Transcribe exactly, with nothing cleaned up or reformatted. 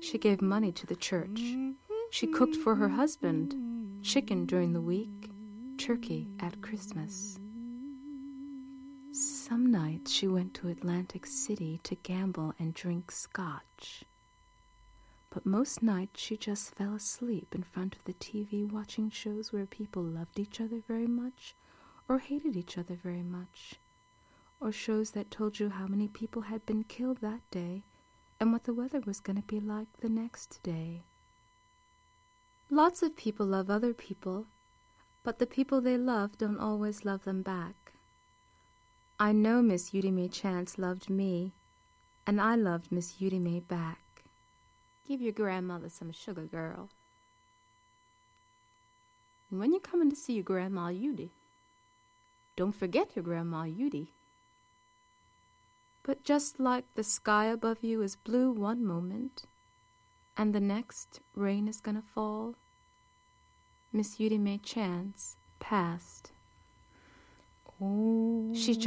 She gave money to the church. She cooked for her husband, chicken during the week, turkey at Christmas. Some nights she went to Atlantic City to gamble and drink scotch. But most nights she just fell asleep in front of the T V watching shows where people loved each other very much or hated each other very much, or shows that told you how many people had been killed that day and what the weather was going to be like the next day. Lots of people love other people, but the people they love don't always love them back. I know Miss Udemy Chance loved me, and I loved Miss Udemy back. Give your grandmother some sugar, girl. And when you're coming to see your Grandma Udy, don't forget your Grandma Udy. But just like the sky above you is blue one moment, and the next rain is gonna fall, Miss Udemy Chance passed. Oh. She